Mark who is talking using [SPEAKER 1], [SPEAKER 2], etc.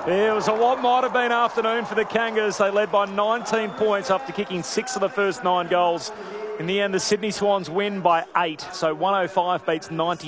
[SPEAKER 1] Yeah, it was what might have been afternoon for the Kangas. They led by 19 points after kicking 6 of the first 9 goals. In the end, the Sydney Swans win by 8. So 105 beats 90.